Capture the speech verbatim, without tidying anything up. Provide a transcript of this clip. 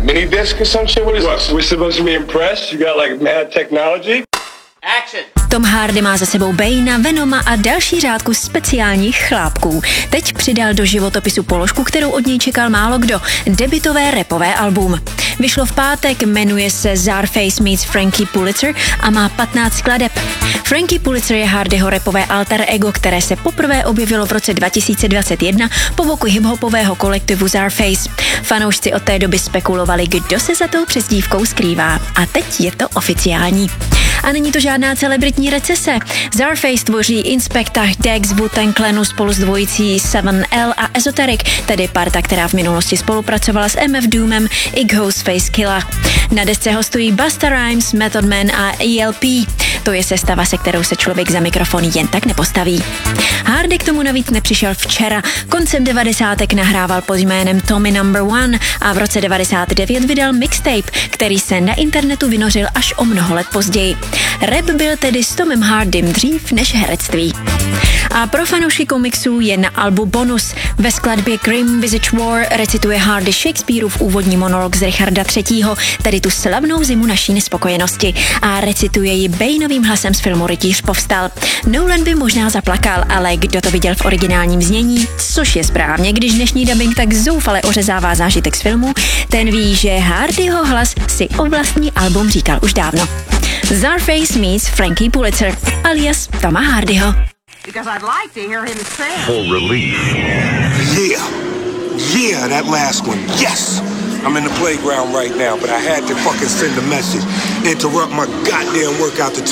mini disc or some shit? What is What, this? we're supposed to be impressed? You got like mad technology? Action! Tom Hardy má za sebou Banea, Venoma a další řádku speciálních chlápků. Teď přidal do životopisu položku, kterou od něj čekal málo kdo. Debutové rapové album. Vyšlo v pátek, jmenuje se Czarface meets Frankie Pulitzer a má patnáct skladeb. Frankie Pulitzer je Hardyho rapové alter ego, které se poprvé objevilo v roce dva tisíce dvacet jedna po boku hiphopového kolektivu Czarface. Fanoušci od té doby spekulovali, kdo se za tou přezdívkou skrývá. A teď je to oficiální. A není to žádná celebritní recese. Czarface tvoří Inspectah Dex, Wu-Tang Clanu spolu s dvojicí seven L a Esoteric, tedy parta, která v minulosti spolupracovala s M F Doomem i Ghostface Killah. Na desce hostují Busta Rhymes, Method Man a E L P. To je sestava, se kterou se člověk za mikrofon jen tak nepostaví. Hardy k tomu navíc nepřišel včera. Koncem devadesátek nahrával pod jménem Tommy Number One a v roce devadesát devět vydal mixtape, který se na internetu vynořil až o mnoho let později. Rap byl tedy s Tomem Hardym dřív než herectví. A pro fanoušky komiksů je na albu bonus. Ve skladbě Grim Visage War recituje Hardy Shakespeareův úvodní monolog z Richarda třetího, tedy tu slavnou zimu naší nespokojenosti, a recituje ji Baneovým hlasem z filmu Rytíř povstal. Nolan by možná zaplakal, ale kdo to viděl v originálním znění, což je správně, když dnešní dubbing tak zoufale ořezává zážitek z filmu, ten ví, že Hardyho hlas si o vlastní album říkal už dávno. Czarface meets Frankie Pulitzer, alias Toma Hardyho. Because I'd like to hear him sing. For relief. Yeah. Yeah, that last one. Yes. I'm in the playground right now, but I had to fucking send a message. Interrupt my goddamn workout to